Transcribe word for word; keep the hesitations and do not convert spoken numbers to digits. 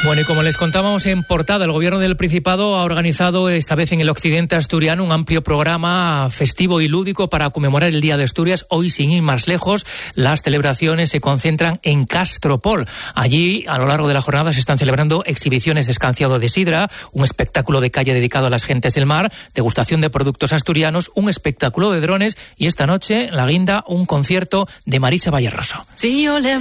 Bueno, y como les contábamos en portada, el Gobierno del Principado ha organizado esta vez en el occidente asturiano un amplio programa festivo y lúdico para conmemorar el Día de Asturias. Hoy, sin ir más lejos, las celebraciones se concentran en Castropol. Allí, a lo largo de la jornada, se están celebrando exhibiciones de escanciado de sidra, un espectáculo de calle dedicado a las gentes del mar, degustación de productos asturianos, un espectáculo de drones y esta noche, la guinda, un concierto de Marisa Valleroso. Sí, yo le